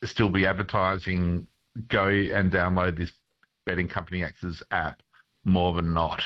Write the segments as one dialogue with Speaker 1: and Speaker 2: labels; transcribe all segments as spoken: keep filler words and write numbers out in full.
Speaker 1: still be advertising, go and download this Betting Company X's app more than not.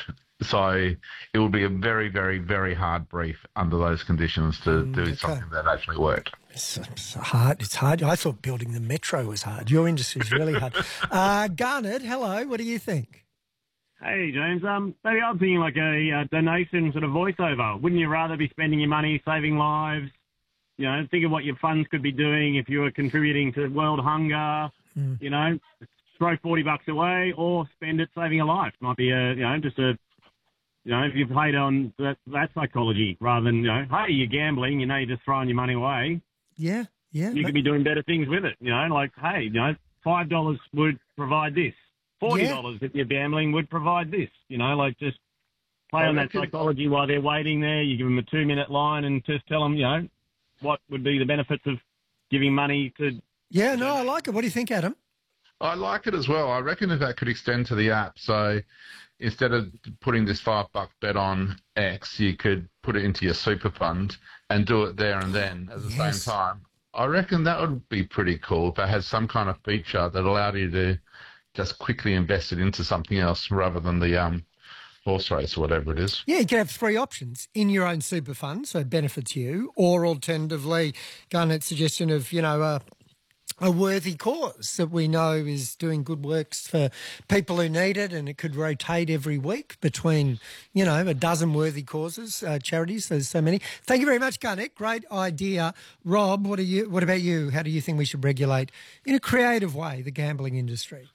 Speaker 1: So it would be a very, very, very hard brief under those conditions to mm, do okay. something that actually worked.
Speaker 2: It's, it's hard. It's hard. I thought building the metro was hard. Your industry is really hard. uh, Garnet, hello. What do you think?
Speaker 3: Hey, James. Um, maybe I'm thinking like a uh, donation sort of voiceover. Wouldn't you rather be spending your money saving lives? You know, think of what your funds could be doing if you were contributing to world hunger. Mm. You know, throw forty bucks away or spend it saving a life. Might be a, you know, just a, you know, if you've played on that, that psychology rather than, you know, hey, you're gambling, you know, you're just throwing your money away.
Speaker 2: Yeah, yeah.
Speaker 3: You could be doing better things with it, you know, like, hey, you know, five dollars would provide this. forty dollars yeah. if you're gambling would provide this, you know, like just play on that psychology while they're waiting there. You give them a two-minute line and just tell them, you know, what would be the benefits of giving money to...
Speaker 2: Yeah, no, I like it. What do you think, Adam?
Speaker 1: I like it as well. I reckon if that could extend to the app, so instead of putting this five buck bet on X, you could put it into your super fund and do it there and then at the yes. same time. I reckon that would be pretty cool if it had some kind of feature that allowed you to just quickly invest it into something else rather than the um, horse race or whatever it is.
Speaker 2: Yeah, you can have three options in your own super fund, so it benefits you, or alternatively, Garnet's suggestion of, you know, a a worthy cause that we know is doing good works for people who need it, and it could rotate every week between, you know, a dozen worthy causes, uh, charities. There's so many. Thank you very much, Garnet. Great idea. Rob, what are you? What about you? How do you think we should regulate, in a creative way, the gambling industry?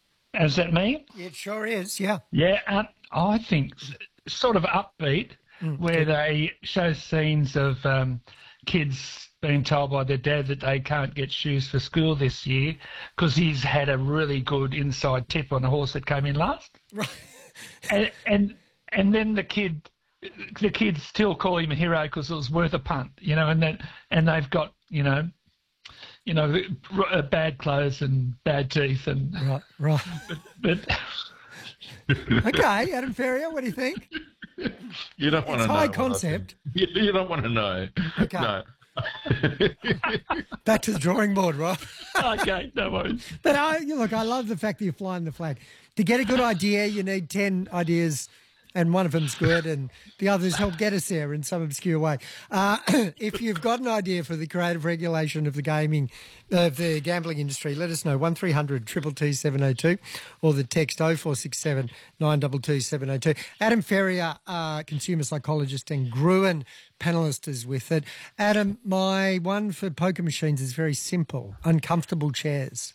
Speaker 4: Is that me?
Speaker 2: It sure is, yeah.
Speaker 4: Yeah, uh, I think sort of upbeat, mm, where good. They show scenes of um, kids being told by their dad that they can't get shoes for school this year because he's had a really good inside tip on a horse that came in last.
Speaker 2: Right.
Speaker 4: and, and and then the kid, the kids still call him a hero because it was worth a punt, you know, and then and they've got, you know, you know, bad clothes and bad teeth and
Speaker 2: right, right.
Speaker 4: But, but
Speaker 2: okay, Adam Ferrier, what do you think?
Speaker 1: You don't want
Speaker 2: it's
Speaker 1: to know.
Speaker 2: High concept.
Speaker 1: You, you don't want to know.
Speaker 2: Okay.
Speaker 1: No.
Speaker 2: Back to the drawing board, Rob.
Speaker 4: Okay, no worries.
Speaker 2: But I, look, I love the fact that you're flying the flag. To get a good idea, you need ten ideas, and one of them's good, and the others help get us there in some obscure way. Uh, if you've got an idea for the creative regulation of the gaming, of the gambling industry, let us know. one three hundred two two two seven oh two or the text oh four six seven nine two two seven oh two. Adam Ferrier, uh, consumer psychologist, and Gruen panellist is with it. Adam, my one for poker machines is very simple. Uncomfortable chairs.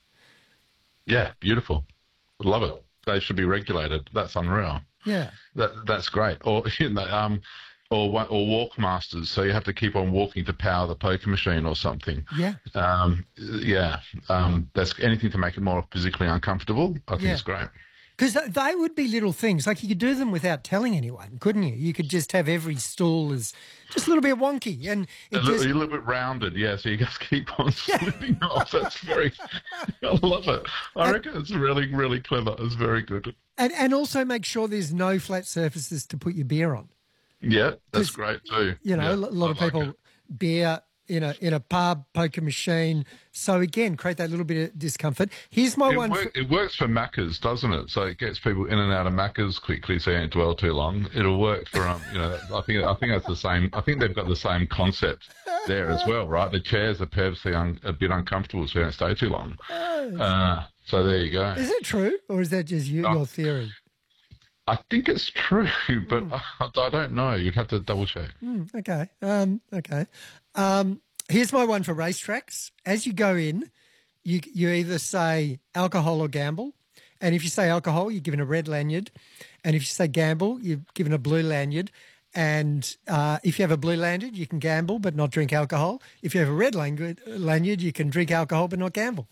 Speaker 1: Yeah, beautiful. Love it. They should be regulated. That's unreal.
Speaker 2: Yeah,
Speaker 1: that that's great. Or you know, um, or or walk masters. So you have to keep on walking to power the poker machine or something.
Speaker 2: Yeah,
Speaker 1: um, yeah. Um, that's anything to make it more physically uncomfortable. I think
Speaker 2: yeah.
Speaker 1: it's great.
Speaker 2: Because they would be little things. Like you could do them without telling anyone, couldn't you? You could just have every stool as just a little bit wonky. And it
Speaker 1: a,
Speaker 2: just...
Speaker 1: little, a little bit rounded, yeah, so you just keep on slipping off. That's very, I love it. I and, reckon it's really, really clever. It's very good.
Speaker 2: And, and also make sure there's no flat surfaces to put your beer on.
Speaker 1: Yeah, that's great too.
Speaker 2: You know,
Speaker 1: yeah,
Speaker 2: a lot
Speaker 1: I
Speaker 2: of people,
Speaker 1: like
Speaker 2: beer in a in a pub, poker machine. So again, create that little bit of discomfort. Here's my
Speaker 1: it
Speaker 2: one.
Speaker 1: Work,
Speaker 2: for...
Speaker 1: It works for Macca's, doesn't it? So it gets people in and out of Macca's quickly, so you don't dwell too long. It'll work for um, you know. I think I think that's the same. I think they've got the same concept there as well, right? The chairs are purposely un, a bit uncomfortable, so you don't stay too long. Uh, so there you go.
Speaker 2: Is it true, or is that just you,
Speaker 1: oh,
Speaker 2: your theory?
Speaker 1: I think it's true, but mm. I, I don't know. You'd have to double check.
Speaker 2: Mm, okay. Um, okay. Um, here's my one for racetracks. As you go in, you you either say alcohol or gamble. And if you say alcohol, you're given a red lanyard. And if you say gamble, you're given a blue lanyard. And uh, if you have a blue lanyard, you can gamble but not drink alcohol. If you have a red lanyard, lanyard you can drink alcohol but not gamble.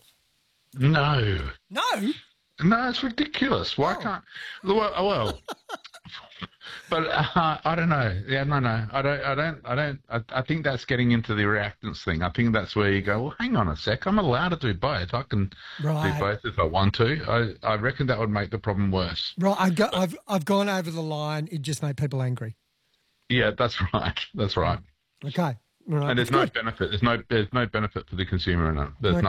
Speaker 1: No.
Speaker 2: No?
Speaker 1: No, it's ridiculous. Why oh. can't? Well, well but uh, I don't know. Yeah, no, no, I don't. I don't. I don't. I, I think that's getting into the reactance thing. I think that's where you go. Well, hang on a sec. I'm allowed to do both. I can
Speaker 2: right.
Speaker 1: do both if I want to. I, I reckon that would make the problem worse.
Speaker 2: Right. I've, got, I've I've gone over the line. It just made people angry.
Speaker 1: Yeah, that's right. That's right.
Speaker 2: Okay. Right.
Speaker 1: And there's
Speaker 2: That's
Speaker 1: no
Speaker 2: good.
Speaker 1: benefit. There's no. There's no benefit for the consumer in it. There's
Speaker 2: right.